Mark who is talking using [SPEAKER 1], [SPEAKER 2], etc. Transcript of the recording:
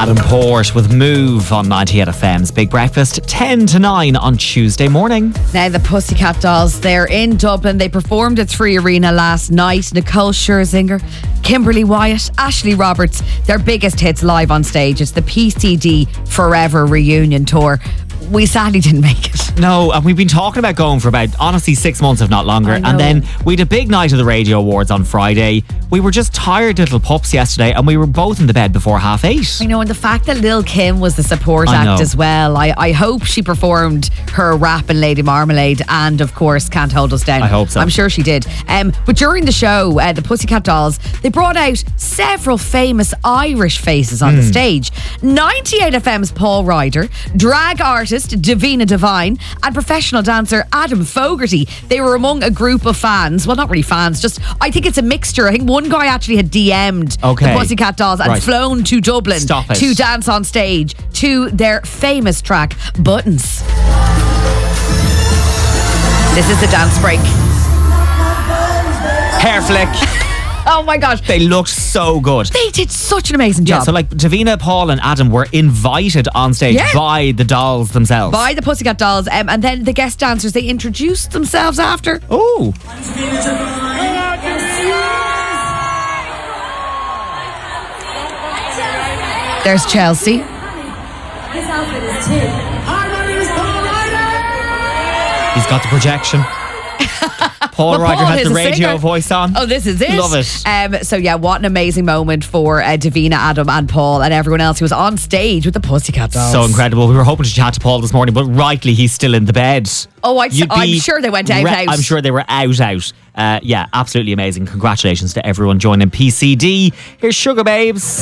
[SPEAKER 1] Adam Port with Move on 98 FM's Big Breakfast, 10 to 9 on Tuesday morning.
[SPEAKER 2] Now the Pussycat Dolls, they're in Dublin. They performed at 3 Arena last night. Nicole Scherzinger, Kimberly Wyatt, Ashley Roberts, their biggest hits live on stage. It's the PCD Forever reunion tour. We sadly didn't make it.
[SPEAKER 1] No, and we've been talking about going for about, honestly, 6 months, if not longer. And then we had a big night of the Radio Awards on Friday. We were just tired little pups yesterday, and we were both in the bed before 8:30.
[SPEAKER 2] I know, and the fact that Lil' Kim was the support act as well. I hope she performed her rap in Lady Marmalade and, of course, Can't Hold Us Down.
[SPEAKER 1] I hope so.
[SPEAKER 2] I'm sure she did. But during the show, the Pussycat Dolls, they brought out several famous Irish faces on the stage. 98 FM's Paul Ryder, drag artist Davina Devine, and professional dancer Adam Fogarty. They were among a group of fans. Well, not really fans, just I think it's a mixture. I think one guy actually had DM'd the Pussycat Dolls and flown to Dublin to dance on stage to their famous track Buttons. This is the dance break.
[SPEAKER 1] Hair flick.
[SPEAKER 2] Oh my gosh.
[SPEAKER 1] They looked so good.
[SPEAKER 2] They did such an amazing job.
[SPEAKER 1] Yeah, so like Davina, Paul and Adam were invited on stage by the dolls themselves.
[SPEAKER 2] By the Pussycat Dolls. And then the guest dancers, they introduced themselves after.
[SPEAKER 1] Oh.
[SPEAKER 2] There's Chelsea.
[SPEAKER 3] This outfit is Tim. Hi, my name is Paul Ryder.
[SPEAKER 1] He's got the projection. Paul Ryder has the radio voice on.
[SPEAKER 2] Oh, this is it.
[SPEAKER 1] Love it.
[SPEAKER 2] So yeah, what an amazing moment for Davina, Adam and Paul and everyone else who was on stage with the Pussycat Dolls.
[SPEAKER 1] So incredible. We were hoping to chat to Paul this morning, but rightly he's still in the bed.
[SPEAKER 2] Oh, I'm sure they went out.
[SPEAKER 1] I'm sure they were out. Yeah, absolutely amazing. Congratulations to everyone joining PCD. Here's Sugar Babes.